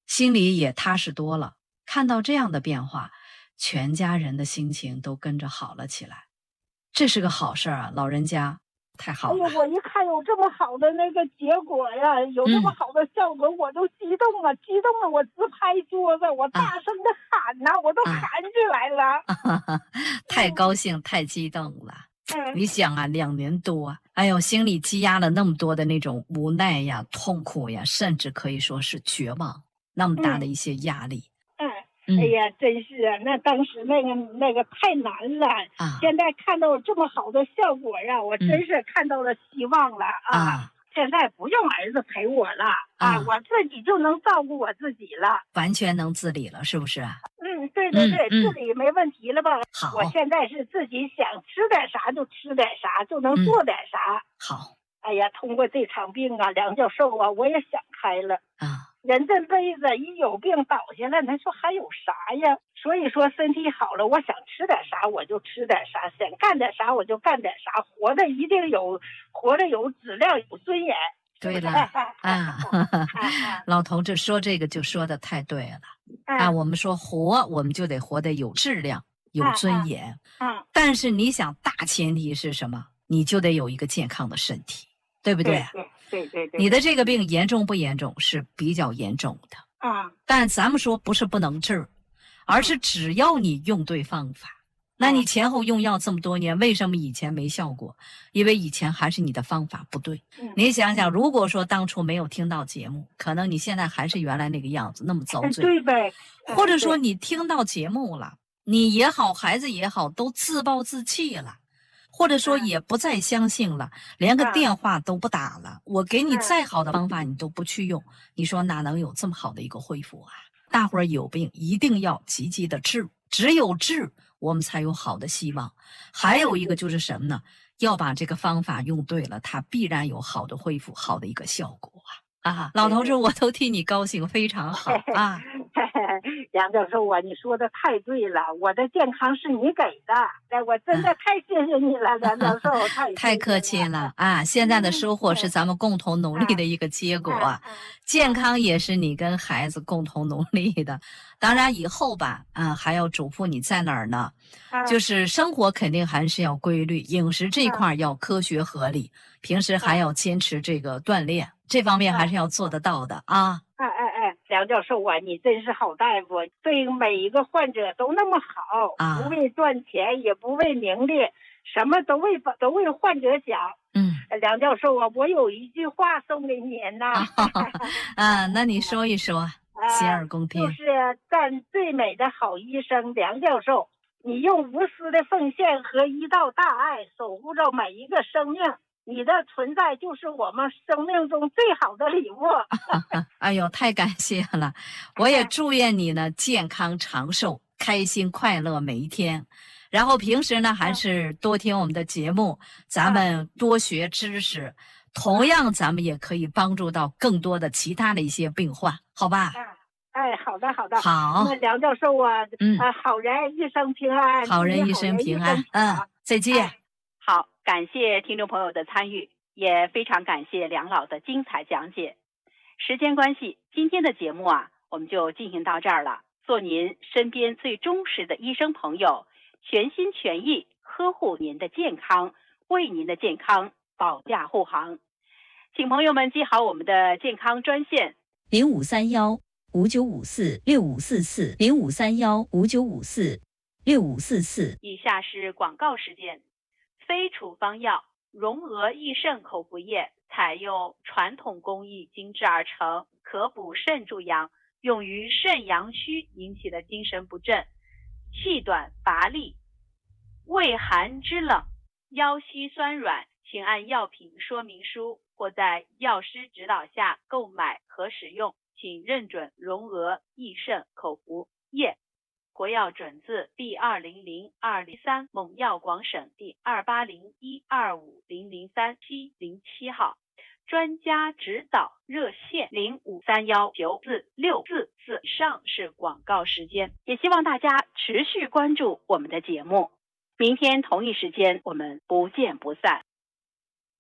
心里也踏实多了。看到这样的变化，全家人的心情都跟着好了起来，这是个好事啊！老人家太好了。 哎呀，我一看有这么好的那个结果呀，有这么好的效果，我都激动了，激动了，我直拍桌子，我大声的喊呐，我都喊起来了。 太高兴，太激动了。你想啊，2年多，哎呦，心里积压了那么多的那种无奈呀、痛苦呀，甚至可以说是绝望，那么大的一些压力。 哎呀，真是啊，那当时那个太难了啊！现在看到这么好的效果呀，我真是看到了希望了啊！现在不用儿子陪我了啊，我自己就能照顾我自己了， 完全能自理了，是不是？ 对对对，自理没问题了吧？ 好， 我现在是自己想吃点啥就吃点啥，就能做点啥。 好， 哎呀，通过这场病啊，梁教授啊，我也想开了啊。人这辈子一有病倒下来，那说还有啥呀？所以说身体好了，我想吃点啥我就吃点啥，想干点啥我就干点啥，活得一定活得有质量有尊严。 对了老同志说这个就说的太对了我们说活，我们就得活得有质量有尊严但是你想大前提是什么？你就得有一个健康的身体，对不对？ 对， 你的这个病严重不严重？是比较严重的但咱们说不是不能治，而是只要你用对方法。那你前后用药这么多年，为什么以前没效果？因为以前还是你的方法不对。你想想，如果说当初没有听到节目，可能你现在还是原来那个样子，那么遭罪。 对呗。 或者说你听到节目了，你也好，孩子也好，都自暴自弃了。或者说也不再相信了，连个电话都不打了。我给你再好的方法，你都不去用，你说哪能有这么好的一个恢复啊？大伙儿有病一定要积极的治，只有治，我们才有好的希望。还有一个就是什么呢？要把这个方法用对了，它必然有好的恢复，好的一个效果老同志，我都替你高兴，非常好梁教授啊，你说的太对了，我的健康是你给的，我真的太谢谢你了，梁教授， 太客气了现在的收获是咱们共同努力的一个结果健康也是你跟孩子共同努力的。当然以后吧还要嘱咐你在哪儿呢就是生活肯定还是要规律，饮食这一块要科学合理，平时还要坚持这个锻炼，这方面还是要做得到的梁教授啊，你真是好大夫，对每一个患者都那么好不为赚钱也不为名利，什么都为患者想梁教授啊，我有一句话送给您那你说一说洗耳恭听就是赞最美的好医生梁教授，你用无私的奉献和一道大爱守护着每一个生命，你的存在就是我们生命中最好的礼物哎呦，太感谢了，我也祝愿你呢健康长寿，开心快乐每一天。然后平时呢还是多听我们的节目，咱们多学知识，同样咱们也可以帮助到更多的其他的一些病患，好吧？ 好的好。 那梁教授啊好人一生平安， 好人一生平安再见好，感谢听众朋友的参与，也非常感谢梁老的精彩讲解。时间关系，今天的节目我们就进行到这儿了。做您身边最忠实的医生朋友，全心全意呵护您的健康，为您的健康保驾护航。请朋友们记好我们的健康专线 0531-5954-6544，0531-5954-6544。 以下是广告时间。非处方药荣额益肾口服液采用传统工艺精制而成，可补肾助阳，用于肾阳虚引起的精神不振、气短乏力、畏寒肢冷、腰膝酸软，请按药品说明书或在药师指导下购买和使用，请认准荣额益肾口服液。国药准字第200203蒙药广省第280125003707号，专家指导热线0531944644。以上是广告时间，也希望大家持续关注我们的节目。明天同一时间我们不见不散。